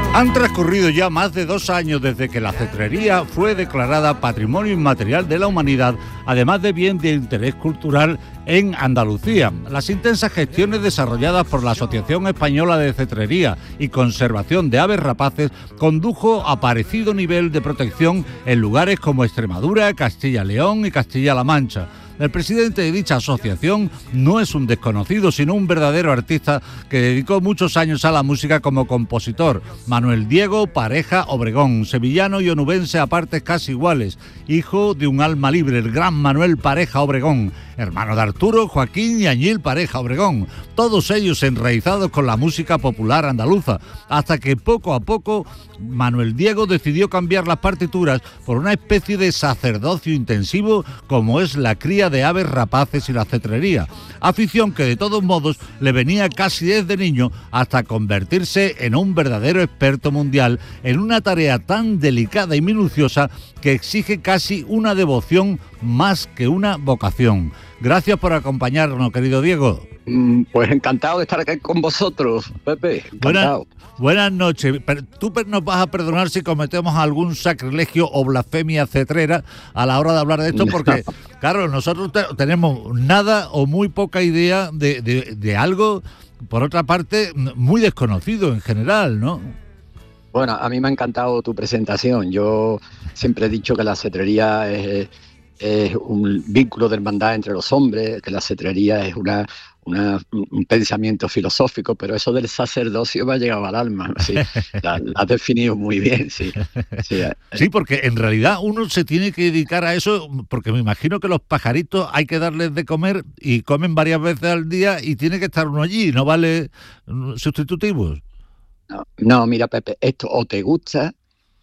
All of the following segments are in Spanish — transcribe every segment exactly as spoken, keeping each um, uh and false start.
Han transcurrido ya más de dos años desde que la cetrería fue declarada Patrimonio Inmaterial de la Humanidad, además de bien de interés cultural en Andalucía. Las intensas gestiones desarrolladas por la Asociación Española de Cetrería y Conservación de Aves Rapaces condujo a parecido nivel de protección en lugares como Extremadura, Castilla-León y Castilla-La Mancha. El presidente de dicha asociación no es un desconocido, sino un verdadero artista que dedicó muchos años a la música como compositor. Manuel Diego Pareja Obregón, sevillano y onubense a partes casi iguales, hijo de un alma libre, el gran Manuel Pareja Obregón, hermano de Arturo, Joaquín y Añil Pareja Obregón, todos ellos enraizados con la música popular andaluza, hasta que poco a poco Manuel Diego decidió cambiar las partituras por una especie de sacerdocio intensivo como es la cría de aves rapaces y la cetrería, afición que de todos modos le venía casi desde niño hasta convertirse en un verdadero experto mundial en una tarea tan delicada y minuciosa que exige casi una devoción más que una vocación. Gracias por acompañarnos, querido Diego. Pues encantado de estar aquí con vosotros, Pepe. Encantado. Buenas, buenas noches. Pero tú nos vas a perdonar si cometemos algún sacrilegio o blasfemia cetrera a la hora de hablar de esto, porque, no. claro, nosotros te, tenemos nada o muy poca idea de, de, de algo, por otra parte, muy desconocido en general, ¿no? Bueno, a mí me ha encantado tu presentación. Yo siempre he dicho que la cetrería es, es un vínculo de hermandad entre los hombres, que la cetrería es una... Una, un pensamiento filosófico, pero eso del sacerdocio me ha llegado al alma. Sí, la, la has definido muy bien, sí. Sí, sí, porque en realidad uno se tiene que dedicar a eso, porque me imagino que los pajaritos hay que darles de comer y comen varias veces al día y tiene que estar uno allí, no vale sustitutivos. No, no, mira, Pepe, esto o te gusta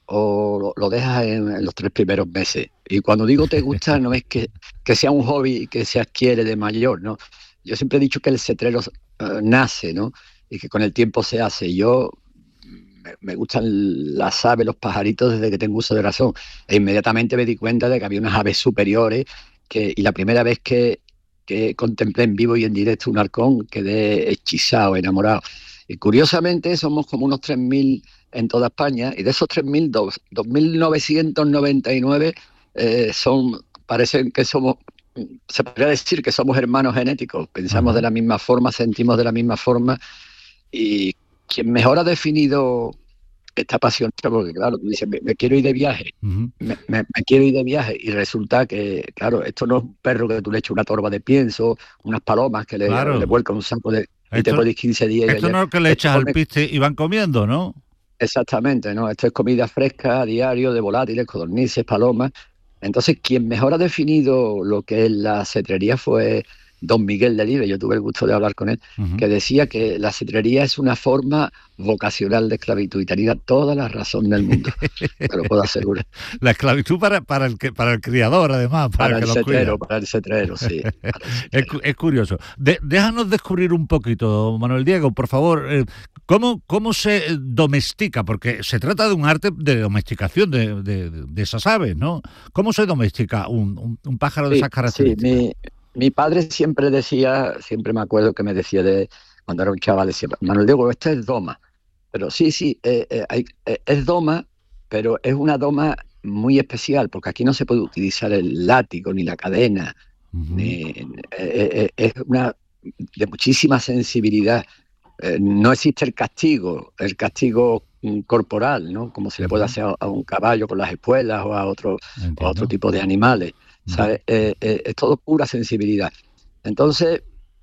o lo, lo dejas en, en los tres primeros meses. Y cuando digo te gusta no es que, que sea un hobby que se adquiere de mayor, ¿no? Yo siempre he dicho que el cetrero uh, nace, ¿no? Y que con el tiempo se hace. Yo me, me gustan las aves, los pajaritos desde que tengo uso de razón. E inmediatamente me di cuenta de que había unas aves superiores que, y la primera vez que, que contemplé en vivo y en directo un halcón quedé hechizado, enamorado. Y curiosamente somos como unos tres mil en toda España y de esos tres mil, dos mil novecientos noventa y nueve eh, son, parecen que somos... Se podría decir que somos hermanos genéticos, pensamos uh-huh. de la misma forma, sentimos de la misma forma, y quien mejor ha definido esta pasión, porque claro, tú dices, me, me quiero ir de viaje, uh-huh. me, me, me quiero ir de viaje, y resulta que, claro, esto no es un perro que tú le echas una torba de pienso, unas palomas que le, claro. le vuelca un saco de... y esto, te puedes quince días. Esto no es que le echas al piste y van comiendo, ¿no? Exactamente, ¿no? Esto es comida fresca a diario de volátiles, codornices, palomas. Entonces, quien mejor ha definido lo que es la cetrería fue don Miguel Delibes. Yo tuve el gusto de hablar con él, uh-huh. que decía que la cetrería es una forma vocacional de esclavitud y tenía toda la razón del mundo, te lo puedo asegurar. La esclavitud para, para, el, para el criador, además. Para, para el, el cetrero, para el cetrero, sí. El cetrero. Es, es curioso. De, déjanos descubrir un poquito, Manuel Diego, por favor, eh, ¿cómo, ¿cómo se domestica? Porque se trata de un arte de domesticación de, de, de esas aves, ¿no? ¿Cómo se domestica un, un, un pájaro de sí, esas características? Sí, mi, mi padre siempre decía, siempre me acuerdo que me decía de cuando era un chaval, decía, Manuel Diego, esta es doma. Pero sí, sí, eh, eh, hay, eh, es doma, pero es una doma muy especial, porque aquí no se puede utilizar el látigo ni la cadena. Uh-huh. Ni, eh, eh, es una de muchísima sensibilidad. Eh, no existe el castigo, el castigo corporal, ¿no? Como se le puede hacer a, a un caballo con las espuelas o a otro, o a otro tipo de animales. Uh-huh. ¿Sabes? Eh, eh, es todo pura sensibilidad. Entonces,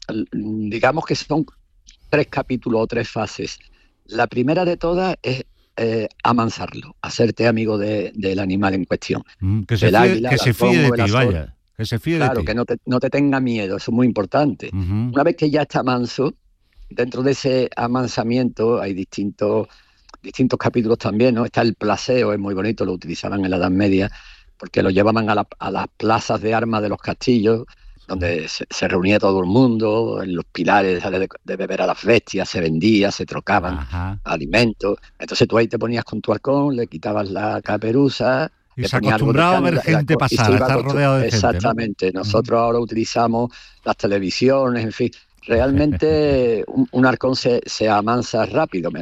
digamos que son tres capítulos o tres fases. La primera de todas es eh, amansarlo, hacerte amigo de, del animal en cuestión. Mm, que se fíe, águila, que se fíe de ti, vaya. Que se fíe claro, de ti. que no te, no te tenga miedo, eso es muy importante. Uh-huh. Una vez que ya está manso, dentro de ese amansamiento hay distintos, distintos capítulos también, ¿no? Está el placeo, es muy bonito, lo utilizaban en la Edad Media, porque lo llevaban a, la, a las plazas de armas de los castillos, donde se, se reunía todo el mundo, en los pilares de, de beber a las bestias, se vendía, se trocaban Ajá. alimentos. Entonces tú ahí te ponías con tu halcón, le quitabas la caperuza. Y se acostumbraba a ver gente pasar, a estar rodeado de Exactamente. gente, ¿no? Nosotros ahora utilizamos las televisiones, en fin. Realmente un, un halcón se, se amansa rápido.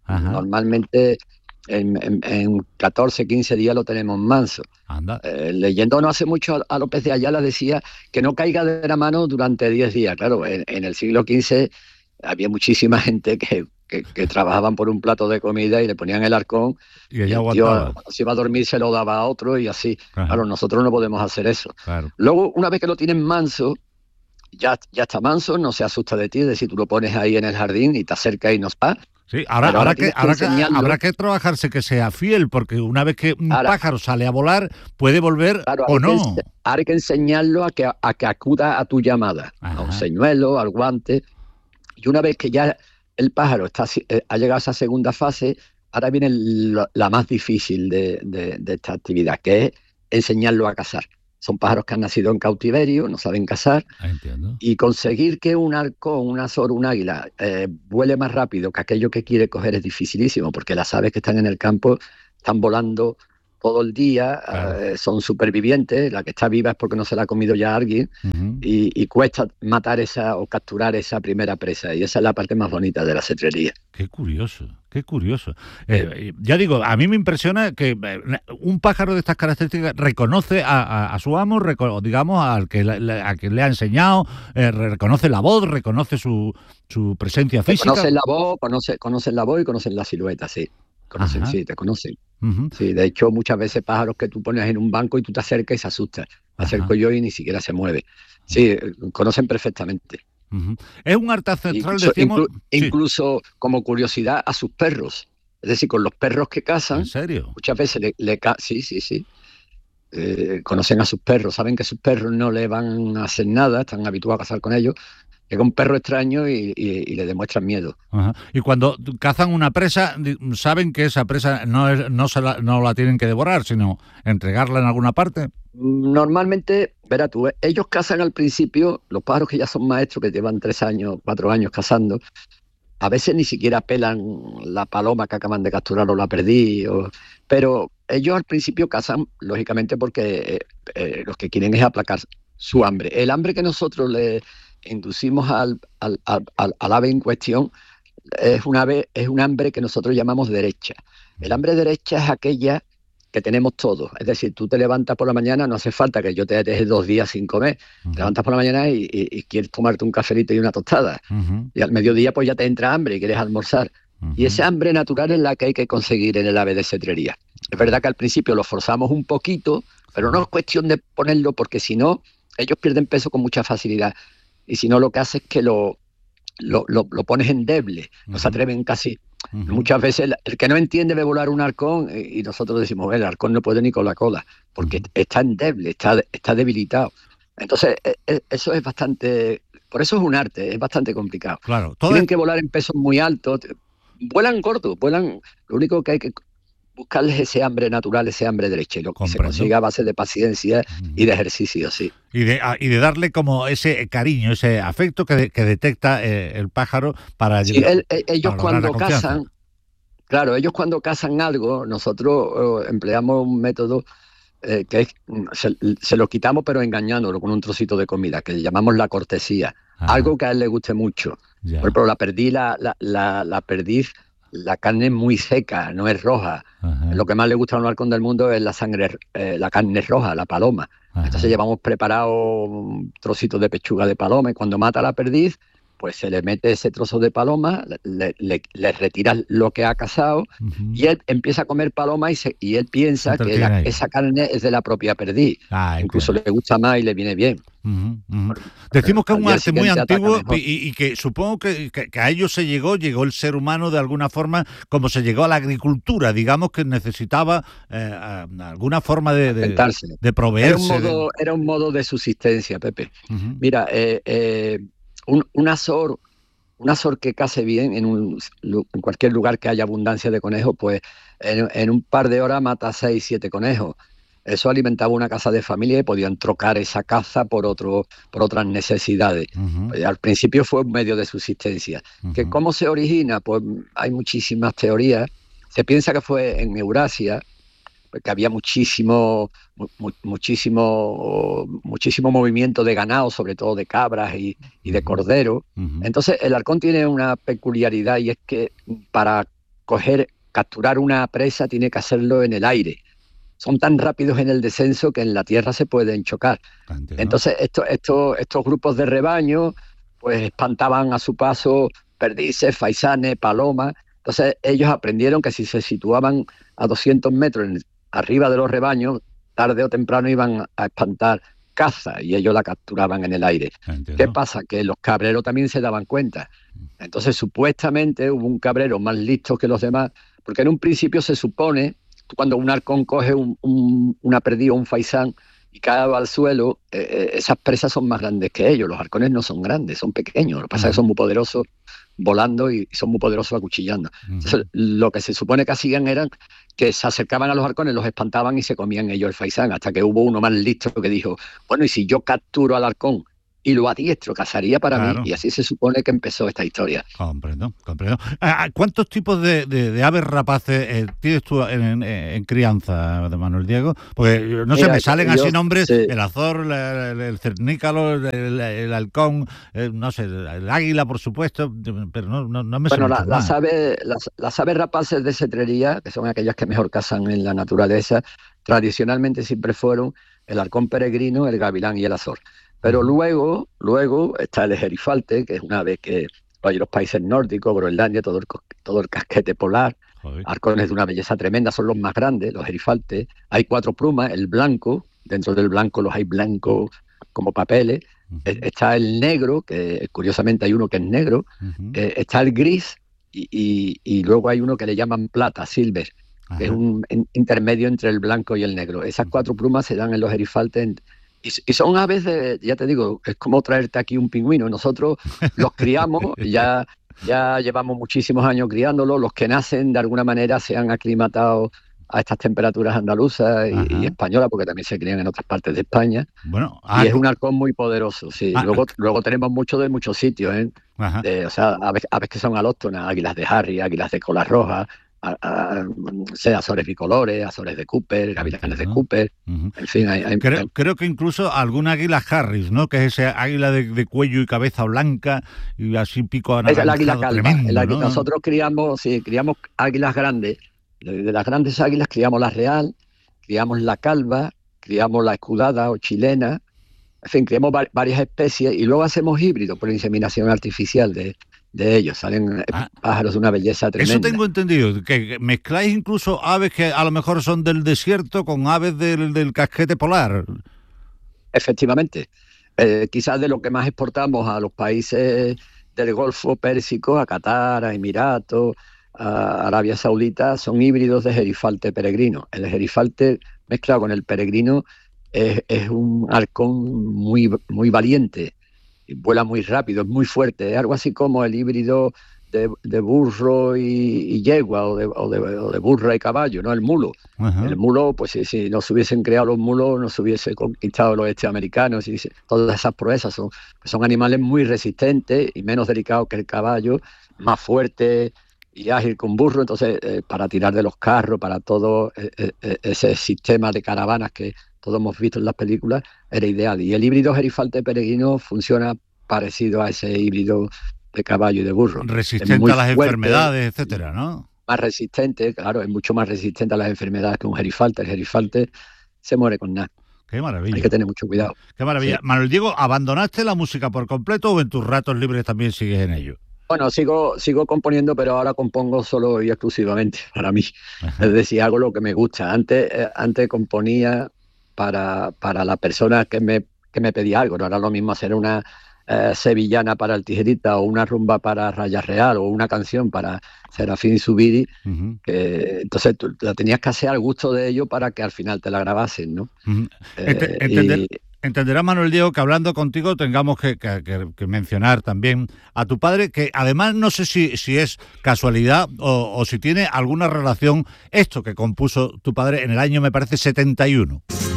Ajá. Normalmente en, en, en catorce, quince días lo tenemos manso. Anda. Eh, leyendo no hace mucho a, a López de Ayala decía que no caiga de la mano durante diez días. Claro, en, en el siglo quince había muchísima gente que, que, que trabajaban por un plato de comida y le ponían el arcón Y y ella el tío aguantaba. cuando se iba a dormir se lo daba a otro y así. Ajá. Claro, nosotros no podemos hacer eso. Claro. Luego, una vez que lo tienen manso, ya, ya está manso, no se asusta de ti, es decir, tú lo pones ahí en el jardín y te acerca y nos va. Sí, ahora, Pero ahora, ahora que, tienes que ahora que enseñarlo. habrá que trabajarse que sea fiel, porque una vez que un Ahora, pájaro sale a volar, puede volver claro, o hay que, no. ense- hay que enseñarlo a que, a que acuda a tu llamada, a un Ajá. señuelo, al guante. Y una vez que ya el pájaro está, si- eh, ha llegado a esa segunda fase, ahora viene lo- la más difícil de, de- de esta actividad, que es enseñarlo a cazar. Son pájaros que han nacido en cautiverio, no saben cazar, Ah, entiendo. y conseguir que un halcón, un azor, un águila eh, vuele más rápido que aquello que quiere coger es dificilísimo, porque las aves que están en el campo están volando todo el día, Claro. eh, son supervivientes, la que está viva es porque no se la ha comido ya alguien, Ujú. y, y cuesta matar esa o capturar esa primera presa, y esa es la parte más bonita de la cetrería. Qué curioso, qué curioso. Eh, ya digo, a mí me impresiona que eh, un pájaro de estas características reconoce a, a- a su amo, reco- digamos, al que le, le- a quien le ha enseñado, eh, reconoce la voz, reconoce su, su presencia Te física. conocen la voz, conoce, conocen la voz y conocen la silueta, sí. Conocen, Ajá. sí, te conocen. Ujú. Sí, de hecho, muchas veces pájaros que tú pones en un banco y tú te acercas y se asustan. Me Ajá. acerco yo y ni siquiera se mueve. Sí, eh, conocen perfectamente. Ujú. Es un arte ancestral, Incluso, decimos. inclu- Sí, incluso como curiosidad a sus perros. Es decir, con los perros que ¿en cazan, serio? muchas veces le, le ca- sí, sí, sí. Eh, conocen a sus perros, saben que sus perros no le van a hacer nada, están habituados a cazar con ellos. Llega un perro extraño y, y- y le demuestran miedo. Ajá. Y cuando cazan una presa, di- saben que esa presa no, es, no, se la, no la tienen que devorar, sino entregarla en alguna parte. Normalmente, verá tú, eh, ellos cazan al principio, los pájaros que ya son maestros, que llevan tres años, cuatro años cazando, a veces ni siquiera pelan la paloma que acaban de capturar o la perdí, o- pero ellos al principio cazan, lógicamente, porque eh, eh, lo que quieren es aplacar su hambre. El hambre que nosotros le inducimos al, al, al, al- al ave en cuestión es un ave, es un hambre que nosotros llamamos derecha. El hambre derecha es aquella que tenemos todos. Es decir, tú te levantas por la mañana, no hace falta que yo te deje dos días sin comer. Ujú. Te levantas por la mañana y, y- y quieres tomarte un cafelito y una tostada. Ujú. Y al mediodía pues ya te entra hambre y quieres almorzar. Y ese Ujú. hambre natural es la que hay que conseguir en el ave de cetrería. Es verdad que al principio lo forzamos un poquito, pero no es cuestión de ponerlo porque si no, ellos pierden peso con mucha facilidad. Y si no, lo que hace es que lo, lo, lo- lo pones endeble. No se Ujú. atreven casi. Ujú. Muchas veces el, el que no entiende ve volar un halcón eh, y nosotros decimos, "Bueno, el halcón no puede ni con la cola, porque Ujú. está endeble, está, está debilitado". Entonces, eh, eh, eso es bastante, por eso es un arte, es bastante complicado. Claro, todo Tienen es- que volar en pesos muy altos, vuelan gordos, vuelan, lo único que hay que buscarles es ese hambre natural, ese hambre derecho, y lo que se Comprendo. consigue a base de paciencia Ujú. y de ejercicio, sí. Y de, a- y de darle como ese cariño, ese afecto que, de- que detecta eh, el pájaro para, Sí, llegar- el- e- ellos para lograr la cuando confianza. cazan, claro, ellos cuando cazan algo, nosotros eh, empleamos un método eh, que es, mm, se, se lo quitamos pero engañándolo con un trocito de comida, que le llamamos la cortesía, Ajá. algo que a él le guste mucho. Ya. Por ejemplo, la perdiz, la, la, la, la perdiz, la carne es muy seca, no es roja. Ajá. Lo que más le gusta a un halcón del mundo es la sangre, eh, la carne roja, la paloma. Ajá. Entonces llevamos preparado un trocito de pechuga de paloma y cuando mata a la perdiz, pues se le mete ese trozo de paloma, le, le, le retira lo que ha cazado Ujú. y él empieza a comer paloma y, se, y él piensa Se que entretiene la- ahí. esa carne es de la propia perdiz. Ah, Incluso entiendo. le gusta más y le viene bien. Ujú, ujú. Decimos que es Al un día arte muy siguiente ataca antiguo mejor. y, y- y que supongo que, que- que a ello se llegó, llegó el ser humano de alguna forma, como se llegó a la agricultura, digamos que necesitaba eh, a- alguna forma de, de, Alimentarse. de Era un, proveerse. de- modo, era un modo de subsistencia, Pepe. Ujú. Mira, eh, eh, un, un azor, un azor que case bien en, un, lu- en cualquier lugar que haya abundancia de conejos, pues en, en un par de horas mata seis, siete conejos. Eso alimentaba una casa de familia y podían trocar esa caza por, otro, por otras necesidades. Ujú, Pues, al principio fue un medio de subsistencia. ¿Que ujú. ¿Cómo se origina? Pues hay muchísimas teorías. Se piensa que fue en Eurasia, porque había muchísimo, mu- mu- muchísimo, muchísimo movimiento de ganado, sobre todo de cabras y, y de Ujú. cordero. Ujú. Entonces, el halcón tiene una peculiaridad y es que para coger, capturar una presa tiene que hacerlo en el aire. Son tan rápidos en el descenso que en la tierra se pueden chocar. Entiendo. Entonces esto, esto, estos grupos de rebaño pues espantaban a su paso perdices, faisanes, palomas. Entonces ellos aprendieron que si se situaban a doscientos metros en, arriba de los rebaños, tarde o temprano iban a espantar caza y ellos la capturaban en el aire. Entiendo. ¿Qué pasa? Que los cabreros también se daban cuenta. Entonces supuestamente hubo un cabrero más listo que los demás, porque en un principio se supone, cuando un halcón coge un, un, una perdiz o un faisán y cae al suelo, eh, esas presas son más grandes que ellos. Los halcones no son grandes, son pequeños. Lo que pasa es que son muy poderosos volando y son muy poderosos acuchillando. Uh-huh. Entonces, lo que se supone que hacían eran que se acercaban a los halcones, los espantaban y se comían ellos el faisán, hasta que hubo uno más listo que dijo, bueno, y si yo capturo al halcón y lo adiestro, cazaría para claro. mí, y así se supone que empezó esta historia. Comprendo, comprendo. ¿Cuántos tipos de, de, de aves rapaces eh, tienes tú en, en, en crianza, de Manuel Diego? Porque, no sé, Mira, me salen yo, así nombres, sí. el azor, el, el cernícalo, el, el halcón, el, no sé, el águila, por supuesto, pero no, no, no me Bueno, la, las, aves, las, las aves rapaces de cetrería, que son aquellas que mejor cazan en la naturaleza, tradicionalmente siempre fueron el halcón peregrino, el gavilán y el azor. Pero luego, luego está el gerifalte, que es una ave que hay en los países nórdicos, Groenlandia, todo el, todo el casquete polar, Joder. halcones de una belleza tremenda, son los más grandes, los gerifaltes. Hay cuatro plumas, el blanco, dentro del blanco los hay blancos como papeles. Uh-huh. Está el negro, que curiosamente hay uno que es negro. Uh-huh. Eh, está el gris y, y, y luego hay uno que le llaman plata, silver, Ajá. que es un en, intermedio entre el blanco y el negro. Esas cuatro plumas se dan en los gerifaltes en, Y, y son aves de, ya te digo, es como traerte aquí un pingüino. Nosotros los criamos, ya, ya llevamos muchísimos años criándolos. Los que nacen de alguna manera se han aclimatado a estas temperaturas andaluzas y, y españolas, porque también se crían en otras partes de España. Bueno, ah, y es un halcón muy poderoso, sí. Ah, luego, luego tenemos mucho de muchos sitios, ¿eh? De, o sea, aves, aves que son alóctonas, águilas de Harry, águilas de cola roja, A, a, sea azores bicolores, azores de Cooper, gavilanes de Cooper, uh-huh. en fin. Hay, hay, creo, hay... creo que incluso alguna águila Harris, ¿no? Que es ese águila de, de cuello y cabeza blanca y así pico anaranjado. Es el águila calva. Tremendo, el águila, ¿no? Nosotros criamos, sí, criamos águilas grandes. De, de las grandes águilas criamos la real, criamos la calva, criamos la escudada o chilena. En fin, criamos va- varias especies y luego hacemos híbridos por inseminación artificial de de ellos, salen ah, pájaros de una belleza tremenda. Eso tengo entendido, que mezcláis incluso aves que a lo mejor son del desierto con aves del, del casquete polar. Efectivamente. Eh, quizás de lo que más exportamos a los países del Golfo Pérsico, a Qatar, a Emiratos, a Arabia Saudita, son híbridos de gerifalte peregrino. El gerifalte mezclado con el peregrino es, es un halcón muy, muy valiente. Vuela muy rápido, es muy fuerte, es algo así como el híbrido de, de burro y, y yegua o de, o, de, o de burra y caballo, ¿no? El mulo. Uh-huh. El mulo, pues si, si no se hubiesen creado los mulos, no se hubiese conquistado los este americanos, y todas esas proezas son, son animales muy resistentes y menos delicados que el caballo, más fuerte y ágil que un burro. Entonces, eh, para tirar de los carros, para todo eh, eh, ese sistema de caravanas que todos hemos visto en las películas, era ideal. Y el híbrido gerifalte peregrino funciona parecido a ese híbrido de caballo y de burro. Resistente a las fuerte, enfermedades, etcétera, ¿no? Más resistente, claro, es mucho más resistente a las enfermedades que un gerifalte. El gerifalte se muere con nada. Qué maravilla. Hay que tener mucho cuidado. Qué maravilla. Sí. Manuel Diego, ¿abandonaste la música por completo o en tus ratos libres también sigues en ello? Bueno, sigo sigo componiendo, pero ahora compongo solo y exclusivamente para mí. Ajá. Es decir, hago lo que me gusta. Antes, eh, antes componía para, para la persona que me, que me pedía algo. No era lo mismo hacer una eh, sevillana para el Tijerita o una rumba para Raya Real o una canción para Serafín Zubiri. Uh-huh. Que, entonces tú la tenías que hacer al gusto de ellos para que al final te la grabasen, ¿no? Uh-huh. Eh, Entender. Y, Entenderá, Manuel Diego, que hablando contigo tengamos que, que, que, que mencionar también a tu padre, que además no sé si, si es casualidad o, o si tiene alguna relación esto que compuso tu padre en el año, me parece, setenta y uno.